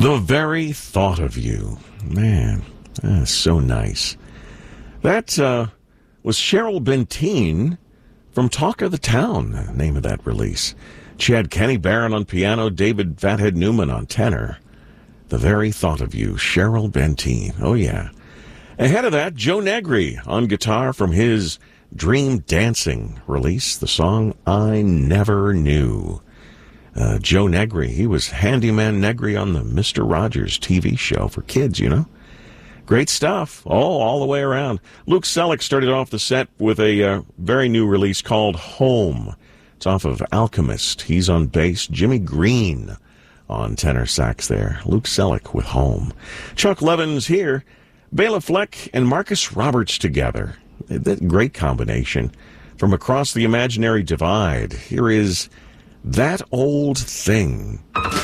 The very thought of you. Man, that's so nice. That was Cheryl Benteen from Talk of the Town, the name of that release. She had Kenny Barron on piano, David Fathead Newman on tenor. The very thought of you, Cheryl Benteen. Oh, yeah. Ahead of that, Joe Negri on guitar from his Dream Dancing release, the song I Never Knew. Joe Negri, he was Handyman Negri on the Mr. Rogers TV show for kids, you know. Great stuff, all the way around. Luke Selleck started off the set with a very new release called Home. It's off of Alchemist. He's on bass. Jimmy Green on tenor sax there. Luke Selleck with Home. Chuck Levin's here. Bela Fleck and Marcus Roberts together. That great combination. From Across the Imaginary Divide, here is That Old Thing.